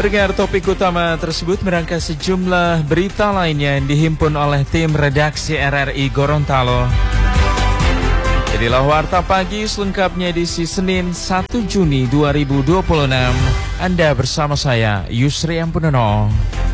Pendengar, topik utama tersebut merangkai sejumlah berita lainnya yang dihimpun oleh tim redaksi RRI Gorontalo. Jadilah Warta Pagi selengkapnya edisi Senin 1 Juni 2026. Anda bersama saya, Yusri Ampunono.